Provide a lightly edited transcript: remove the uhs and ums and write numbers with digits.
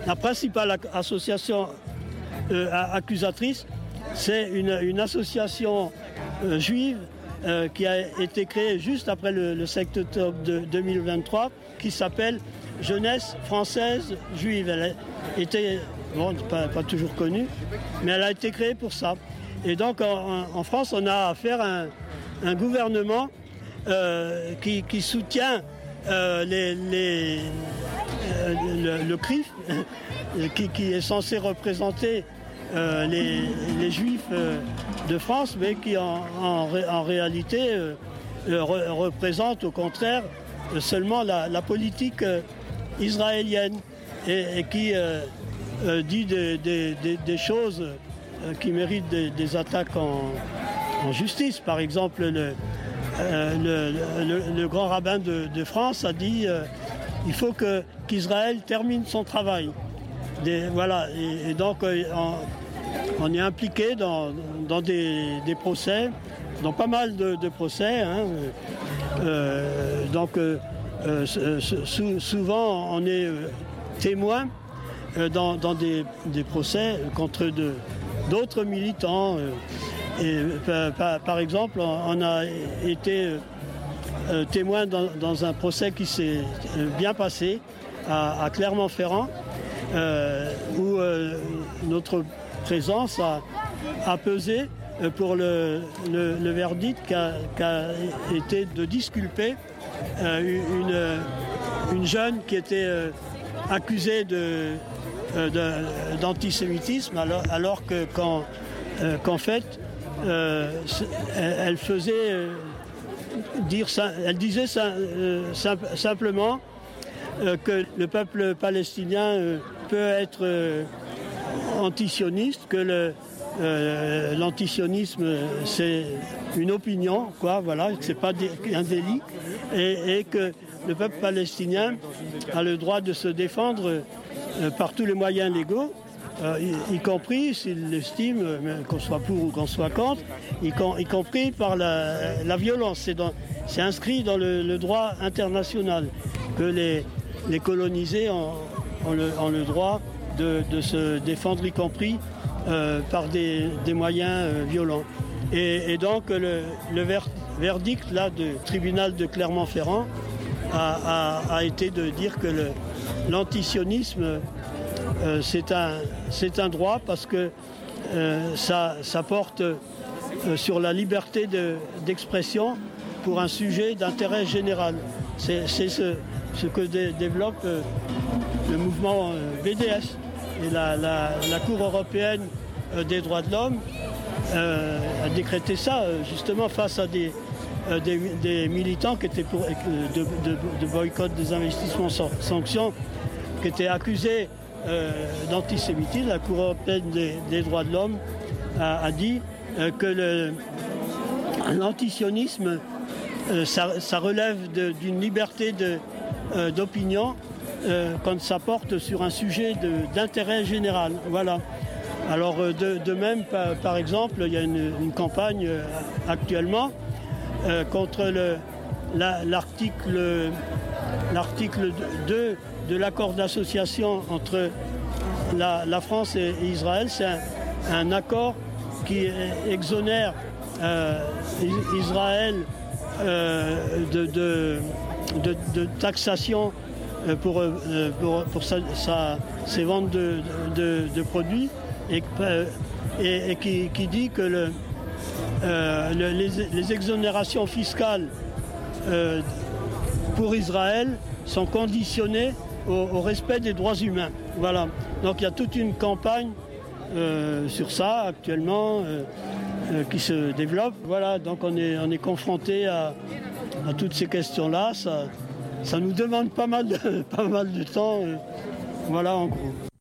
La principale association accusatrice, c'est une association juive qui a été créée juste après le 7 octobre de 2023, qui s'appelle Jeunesse française juive. Elle a été, pas toujours connue, mais elle a été créée pour ça. Et donc en France, on a affaire à un gouvernement qui soutient le CRIF, qui est censé représenter les Juifs de France, mais qui en réalité représente au contraire seulement la politique israélienne et qui dit des choses qui méritent des attaques en justice. Par exemple, le grand rabbin de France a dit il faut qu'Israël termine son travail. Voilà, et donc on est impliqué dans des procès, dans pas mal de procès. Souvent on est témoin dans des procès contre d'autres militants. Par exemple, on a été témoin dans un procès qui s'est bien passé à Clermont-Ferrand, où notre présence a pesé pour le verdict qui a été de disculper une jeune qui était accusée d'antisémitisme, alors qu'en fait elle disait simplement que le peuple palestinien peut être antisioniste, que l'antisionisme c'est une opinion, voilà, que c'est pas un délit, et que le peuple palestinien a le droit de se défendre par tous les moyens légaux, y compris, s'il l'estime, qu'on soit pour ou qu'on soit contre, y compris par la violence. C'est inscrit dans le droit international que les colonisés ont le droit de se défendre, y compris par des moyens violents. Et donc le verdict là, du tribunal de Clermont-Ferrand a été de dire que l'antisionisme c'est un droit, parce que ça porte sur la liberté d'expression pour un sujet d'intérêt général. C'est ce que développe le mouvement BDS. Et la Cour européenne des droits de l'homme a décrété ça justement face à des militants qui étaient pour de boycott des investissements sans sanctions, qui étaient accusés d'antisémitisme. La Cour européenne des droits de l'homme a dit que l'antisionisme ça relève d'une liberté d'opinion quand ça porte sur un sujet d'intérêt général. Voilà. Alors de même, par exemple, il y a une campagne actuellement contre l'article 2 de l'accord d'association entre la France et Israël. C'est un accord qui exonère Israël de taxation pour ses ventes de produits, et qui dit que les exonérations fiscales pour Israël sont conditionnées au respect des droits humains. Voilà. Donc il y a toute une campagne sur ça actuellement qui se développe. Voilà, donc on est confronté à toutes ces questions-là. Ça nous demande pas mal de temps. Voilà en gros.